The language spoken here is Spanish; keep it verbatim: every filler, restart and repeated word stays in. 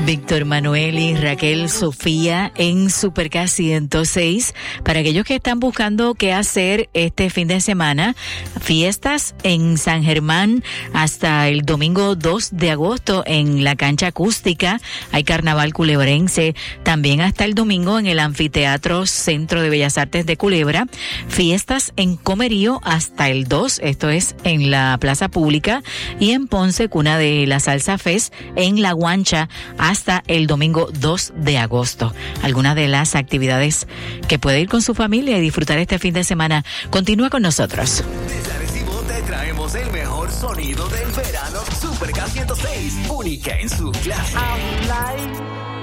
Víctor Manuel y Raquel Sofía en Super K ciento seis. Para aquellos que están buscando qué hacer este fin de semana, fiestas en San Germán hasta el domingo dos de agosto en la cancha acústica. Hay carnaval culebrense también hasta el domingo en el Anfiteatro Centro de Bellas Artes de Culebra. Fiestas en Comerío hasta el dos, esto es en la Plaza Pública, y en Ponce, cuna de la Salsa Fest, en La Guancha hasta el domingo dos de agosto. Algunas de las actividades que puede ir con su familia y disfrutar este fin de semana. Continúa con nosotros. Desde Arecibo te traemos el mejor sonido del verano. Super K ciento seis, única en su clase. I'm like